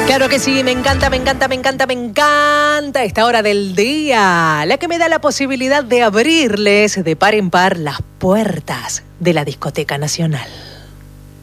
Claro que sí, me encanta, me encanta, me encanta, me encanta esta hora del día, la que me da la posibilidad de abrirles de par en par las puertas de la Discoteca Nacional.